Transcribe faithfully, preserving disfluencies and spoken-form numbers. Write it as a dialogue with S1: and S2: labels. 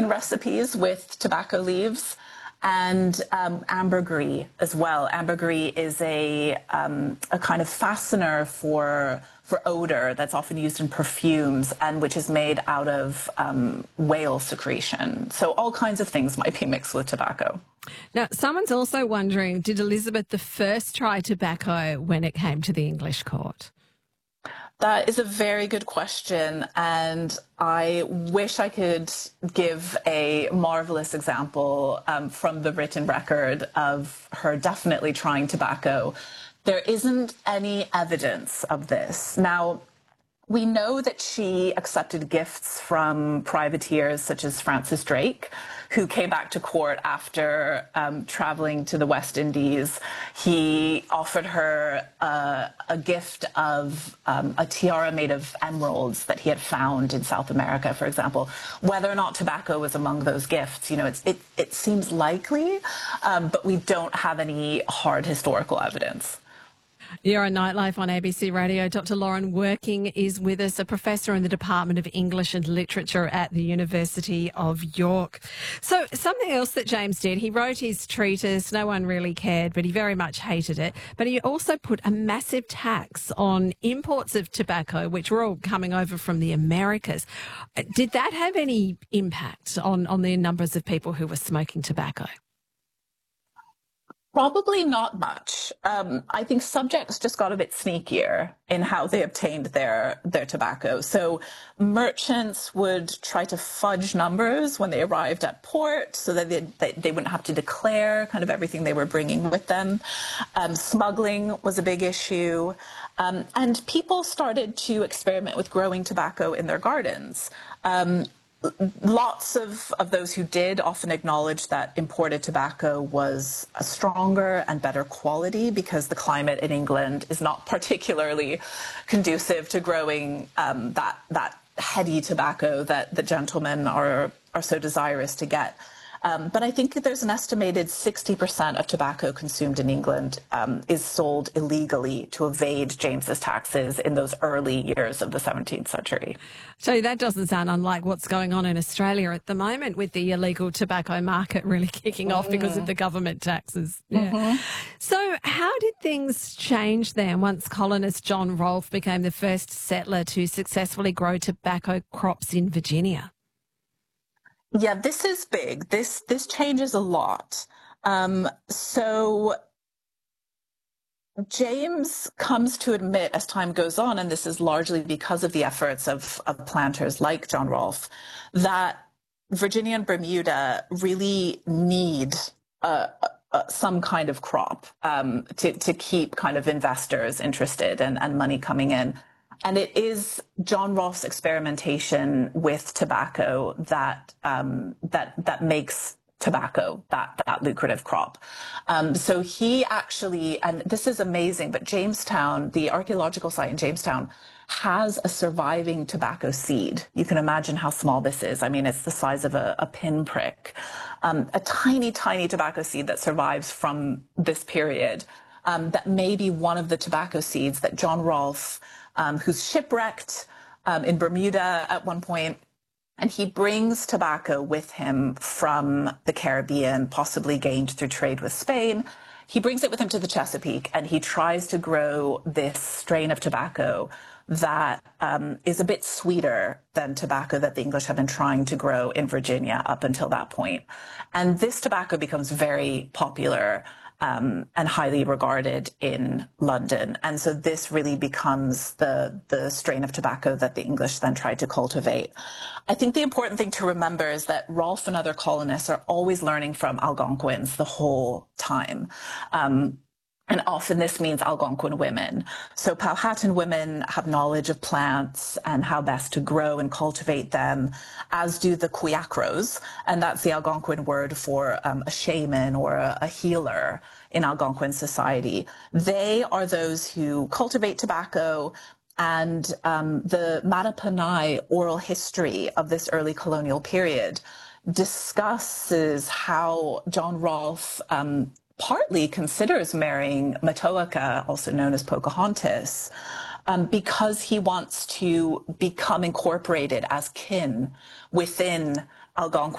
S1: in recipes with tobacco leaves, and um, ambergris as well. Ambergris is a, um, a kind of fastener for, for odor that's often used in perfumes and which is made out of um, whale secretion. So all kinds of things might be mixed with tobacco.
S2: Now, someone's also wondering, did Elizabeth the First try tobacco when it came to the English court?
S1: That is a very good question, and I wish I could give a marvelous example um, from the written record of her definitely trying tobacco. There isn't any evidence of this. Now, we know that she accepted gifts from privateers such as Francis Drake, who came back to court after um, traveling to the West Indies. He offered her uh, a gift of um, a tiara made of emeralds that he had found in South America, for example. Whether or not tobacco was among those gifts, you know, it's, it, it seems likely, um, but we don't have any hard historical evidence.
S2: You're on Nightlife on A B C Radio. Doctor Lauren Working is with us, a professor in the Department of English and Literature at the University of York. So something else that James did, he wrote his treatise, no one really cared, but he very much hated it. But he also put a massive tax on imports of tobacco, which were all coming over from the Americas. Did that have any impact on, on the numbers of people who were smoking tobacco?
S1: Probably not much. Um, I think subjects just got a bit sneakier in how they obtained their, their tobacco. So merchants would try to fudge numbers when they arrived at port so that they, they, they wouldn't have to declare kind of everything they were bringing with them. Um, smuggling was a big issue. Um, and people started to experiment with growing tobacco in their gardens. Um, Lots of, of those who did often acknowledge that imported tobacco was a stronger and better quality because the climate in England is not particularly conducive to growing um, that, that heady tobacco that the gentlemen are, are so desirous to get. Um, but I think there's an estimated sixty percent of tobacco consumed in England um, is sold illegally to evade James's taxes in those early years of the seventeenth century.
S2: So that doesn't sound unlike what's going on in Australia at the moment with the illegal tobacco market really kicking off mm. because of the government taxes. Yeah. Mm-hmm. So how did things change then once colonist John Rolfe became the first settler to successfully grow tobacco crops in Virginia?
S1: Yeah, this is big. This this changes a lot. Um, so James comes to admit as time goes on, and this is largely because of the efforts of, of planters like John Rolfe, that Virginia and Bermuda really need uh, uh, some kind of crop um, to, to keep kind of investors interested and, and money coming in. And it is John Rolfe's experimentation with tobacco that um, that that makes tobacco that that lucrative crop. Um, so he actually, and this is amazing, but Jamestown, the archaeological site in Jamestown, has a surviving tobacco seed. You can imagine how small this is. I mean, it's the size of a, a pinprick, um, a tiny, tiny tobacco seed that survives from this period. Um, that may be one of the tobacco seeds that John Rolfe, Um, who's shipwrecked um, in Bermuda at one point, and he brings tobacco with him from the Caribbean, possibly gained through trade with Spain. He brings it with him to the Chesapeake, and he tries to grow this strain of tobacco that um, is a bit sweeter than tobacco that the English have been trying to grow in Virginia up until that point. And this tobacco becomes very popular Um, and highly regarded in London. And so this really becomes the, the strain of tobacco that the English then tried to cultivate. I think the important thing to remember is that Rolfe and other colonists are always learning from Algonquins the whole time. Um, And often this means Algonquin women. So Powhatan women have knowledge of plants and how best to grow and cultivate them, as do the Quiacros. And that's the Algonquin word for um, a shaman or a, a healer in Algonquin society. They are those who cultivate tobacco. And um, the Mattaponi oral history of this early colonial period discusses how John Rolfe um, partly considers marrying Matoaka, also known as Pocahontas, um, because he wants to become incorporated as kin within Algonquin